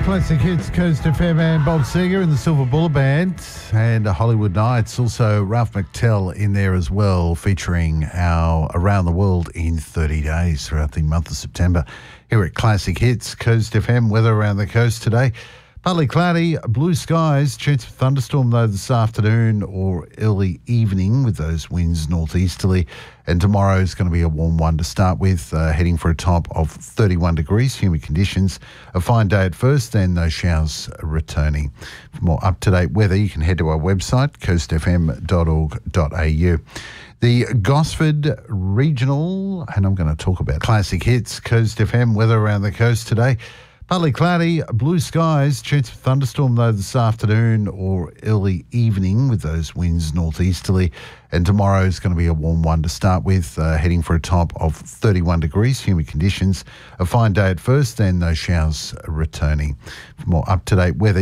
Classic hits, Coast FM and Bob Seger in the Silver Bullet Band and Hollywood Nights. Also Ralph McTell in there as well, featuring our Around the World in 30 Days throughout the month of September. Here at Classic Hits, Coast FM, weather around the coast today. Partly cloudy, blue skies, chance of thunderstorm though this afternoon or early evening with those winds northeasterly. And tomorrow is going to be a warm one to start with, heading for a top of 31 degrees, humid conditions. A fine day at first, then those showers returning. For more up-to-date weather, you can head to our website, coastfm.org.au. The Gosford Regional, and I'm going to talk about Classic Hits, Coast FM, weather around the coast today. Partly cloudy, blue skies, chance of thunderstorm though this afternoon or early evening with those winds northeasterly. And tomorrow is going to be a warm one to start with, heading for a top of 31 degrees, humid conditions. A fine day at first, then those showers returning. For more up-to-date weather,